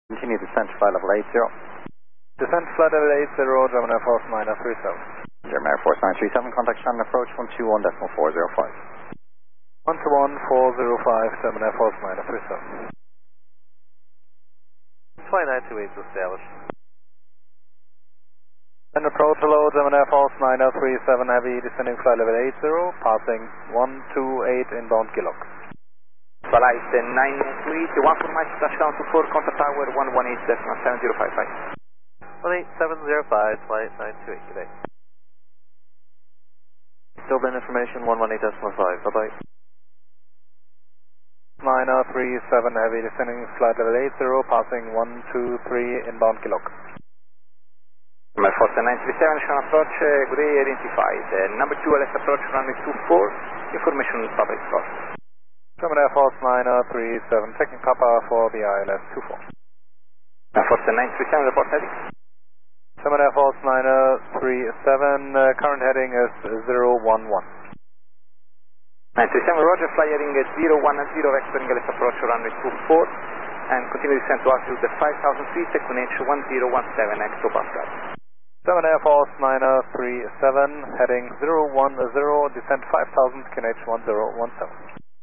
Continue descent to flight level 80. Descent flight level 80, German Air Force 937. German Air Force 937, contact Shannon approach 121.405. 121.405, German Air Force 937. 2928 is established. And approach hello, German Air Force 9037 Heavy, descending flight level 80, passing 128 inbound Gillock. Flight 928, 1 for my touchdown to 4, contact tower 118.7055. 18705, flight 928, good day. Dublin information 118.5, bye-bye. 9037 Heavy, descending flight level 80, passing 123 inbound Gillock. Air Force 937, Shannon approach, good day, identified. Number 2, let's approach runway 24, information public slot. German Air Force 937, taking Papa for the ILS 24. Air Force 937, report heading. German Air Force 937, current heading is 011. 937, roger, fly heading 010, vector English approach runway 24, and continue descent to altitude 5,000 feet, QNH 1017 hectopascal. German Air Force 937, heading 010, descent 5,000, QNH 1017.